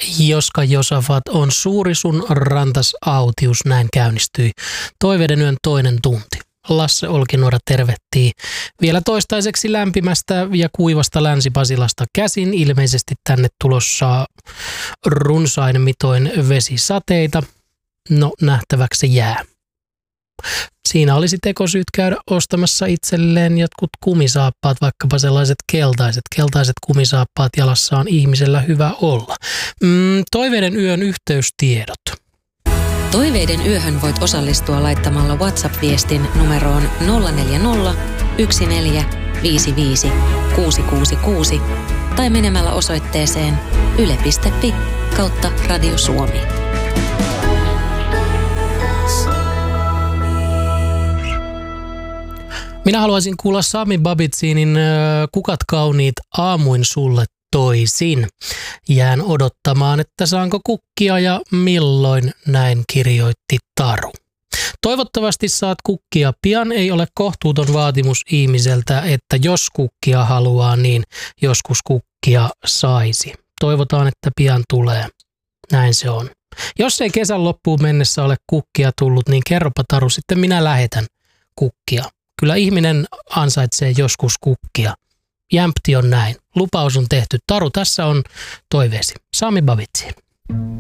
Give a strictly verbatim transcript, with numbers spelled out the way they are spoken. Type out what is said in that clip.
Joska Josafat on suuri sun rantas autius, näin käynnistyi Toiveiden yön toinen tunti. Lasse Olkinuora tervehtii vielä toistaiseksi lämpimästä ja kuivasta Länsi-Pasilasta käsin. Ilmeisesti tänne tulossa runsain mitoin vesisateita. No, nähtäväksi jää. Siinä olisi tekosyyt käydä ostamassa itselleen jotkut kumisaappaat, vaikkapa sellaiset keltaiset. Keltaiset kumisaappaat jalassa on ihmisellä hyvä olla. Mm, Toiveiden yön yhteystiedot. Toiveiden yöhön voit osallistua laittamalla WhatsApp-viestin numeroon nolla neljä nolla, yksi neljä, viisi viisi, kuusi kuusi kuusi tai menemällä osoitteeseen yle piste fi kautta Radio Suomi. Minä haluaisin kuulla Sami Babitsinin Kukat kauniit aamuin sulle toisin. Jään odottamaan, että saanko kukkia ja milloin, näin kirjoitti Taru. Toivottavasti saat kukkia pian. Ei ole kohtuuton vaatimus ihmiseltä, että jos kukkia haluaa, niin joskus kukkia saisi. Toivotaan, että pian tulee. Näin se on. Jos ei kesän loppuun mennessä ole kukkia tullut, niin kerropa Taru, sitten minä lähetän kukkia. Kyllä ihminen ansaitsee joskus kukkia. Jämpti on näin. Lupaus on tehty. Taru, tässä on toiveesi. Sami Babitsi.